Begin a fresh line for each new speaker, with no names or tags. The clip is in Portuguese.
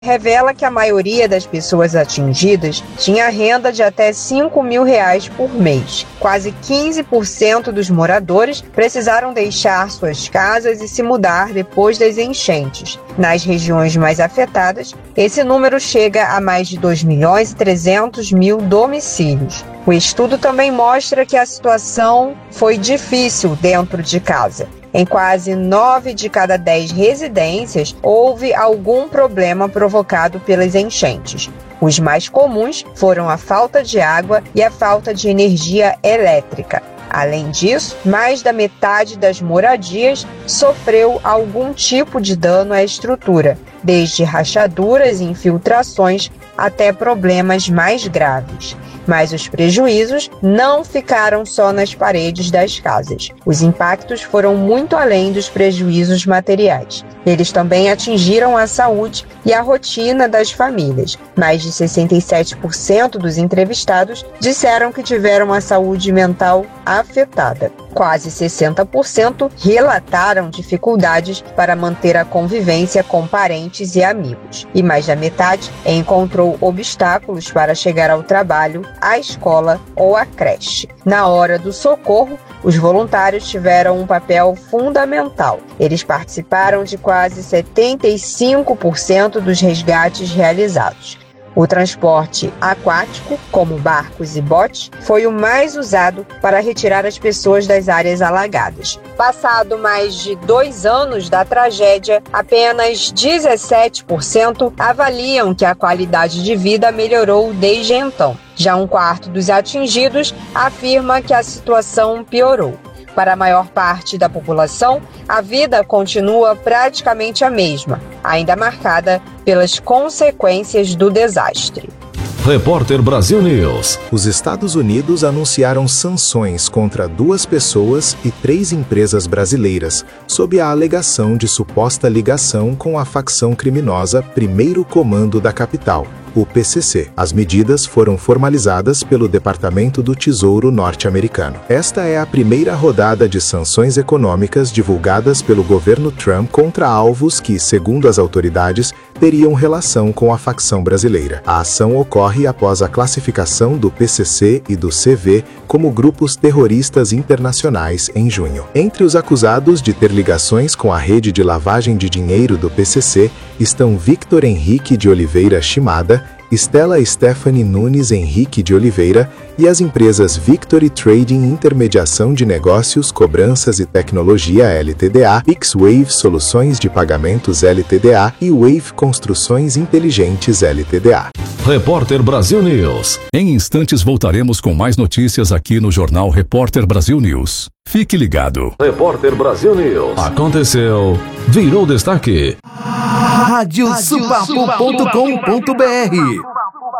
revela que a maioria das pessoas atingidas tinha renda de até R$ 5.000 por mês. Quase 15% dos moradores precisaram deixar suas casas e se mudar depois das enchentes. Nas regiões mais afetadas, esse número chega a mais de 2.300.000 domicílios. O estudo também mostra que a situação foi difícil dentro de casa. Em quase 9 de cada 10 residências, houve algum problema provocado pelas enchentes. Os mais comuns foram a falta de água e a falta de energia elétrica. Além disso, mais da metade das moradias sofreu algum tipo de dano à estrutura, desde rachaduras e infiltrações até problemas mais graves. Mas os prejuízos não ficaram só nas paredes das casas. Os impactos foram muito além dos prejuízos materiais. Eles também atingiram a saúde e a rotina das famílias. Mais de 67% dos entrevistados disseram que tiveram a saúde mental afetada. Quase 60% relataram dificuldades para manter a convivência com parentes e amigos. E mais da metade encontrou obstáculos para chegar ao trabalho, à escola ou à creche. Na hora do socorro, os voluntários tiveram um papel fundamental. Eles participaram de quase 75% dos resgates realizados. O transporte aquático, como barcos e botes, foi o mais usado para retirar as pessoas das áreas alagadas. Passado mais de 2 anos da tragédia, apenas 17% avaliam que a qualidade de vida melhorou desde então. Já 1/4 dos atingidos afirma que a situação piorou. Para a maior parte da população, a vida continua praticamente a mesma, ainda marcada pelas consequências do desastre.
Repórter Brasil News.
Os Estados Unidos anunciaram sanções contra 2 pessoas e 3 empresas brasileiras, sob a alegação de suposta ligação com a facção criminosa Primeiro Comando da Capital, o PCC. As medidas foram formalizadas pelo Departamento do Tesouro norte-americano. Esta é a primeira rodada de sanções econômicas divulgadas pelo governo Trump contra alvos que, segundo as autoridades, teriam relação com a facção brasileira. A ação ocorre após a classificação do PCC e do CV como grupos terroristas internacionais em junho. Entre os acusados de ter ligações com a rede de lavagem de dinheiro do PCC estão Victor Henrique de Oliveira Shimada, Stella Stephanie Nunes Henrique de Oliveira e as empresas Victory Trading Intermediação de Negócios, Cobranças e Tecnologia LTDA, X-Wave Soluções de Pagamentos LTDA e Wave Construções Inteligentes LTDA.
Repórter Brasil News.
Em instantes voltaremos com mais notícias aqui no Jornal Repórter Brasil News. Fique ligado.
Repórter Brasil News. Aconteceu, virou destaque.
Radiosupapo.com.br